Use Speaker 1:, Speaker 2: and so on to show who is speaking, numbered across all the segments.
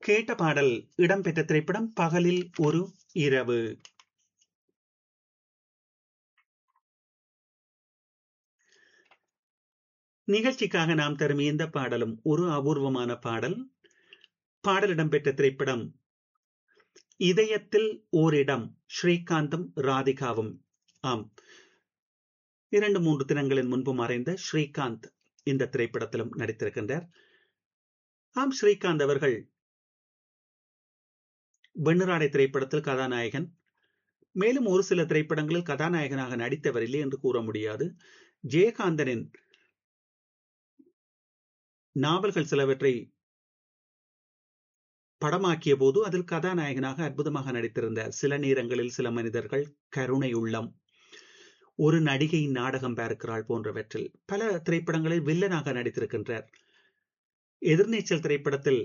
Speaker 1: கேட்ட பாடல் இடம்பெற்ற திரைப்படம் பகலில் ஒரு இரவு. நிகழ்ச்சிக்காக நாம் தரும் இந்த பாடலும் ஒரு அபூர்வமான பாடல். பாடல் இடம்பெற்ற திரைப்படம் இதயத்தில் ஓரிடம், ஸ்ரீகாந்தும் ராதிகாவும். ஆம், 2-3 தினங்களின் முன்பு மறைந்த ஸ்ரீகாந்த் இந்த திரைப்படத்திலும் நடித்திருக்கின்றார். ஆம், ஸ்ரீகாந்த் அவர்கள் வெண்ணிராடை திரைப்படத்தில் கதாநாயகன், மேலும் ஒரு சில திரைப்படங்களில் கதாநாயகனாக நடித்தவர் இல்லை என்று கூற முடியாது. ஜெயகாந்தனின் நாவல்கள் சிலவற்றை படமாக்கிய போது அதில் கதாநாயகனாக அற்புதமாக நடித்திருந்தார். சில நேரங்களில் சில மனிதர்கள், கருணை உள்ளம், ஒரு நடிகை நாடகம் பார்க்கிறாள் போன்றவற்றில் பல திரைப்படங்களில் வில்லனாக நடித்திருக்கின்றார். எதிர்நீச்சல் திரைப்படத்தில்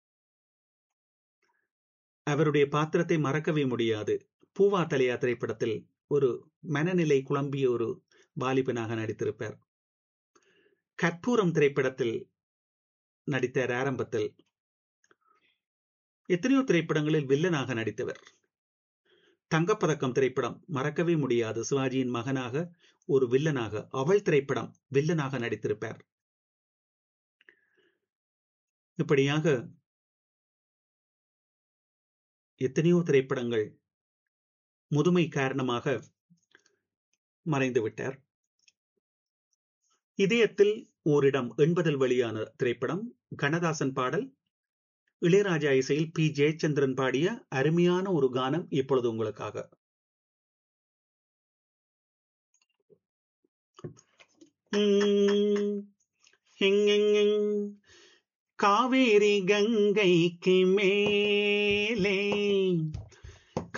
Speaker 1: அவருடைய பாத்திரத்தை மறக்கவே முடியாது. பூவா தலையா திரைப்படத்தில் ஒரு மனநிலை குழம்பிய ஒரு வாலிபனாக நடித்திருப்பார். கற்பூரம் திரைப்படத்தில் நடித்தார். ஆரம்பத்தில் எத்தனையோ திரைப்படங்களில் வில்லனாக நடித்தவர். தங்கப்பதக்கம் திரைப்படம் மறக்கவே முடியாது. சிவாஜியின் மகனாக ஒரு வில்லனாக, அவள் திரைப்படம் வில்லனாக நடித்திருப்பார். இப்படியாக எத்தனையோ திரைப்படங்கள் முதுமை காரணமாக மறைந்து விட்டார். இதயத்தில் ஓரிடம் 80 வெளியான திரைப்படம். கண்ணதாசன் பாடல், இளையராஜா இசையில் பி ஜெயச்சந்திரன் பாடிய அருமையான ஒரு கானம் இப்பொழுது உங்களுக்காக. காவேரி கங்கைக்கு மேலே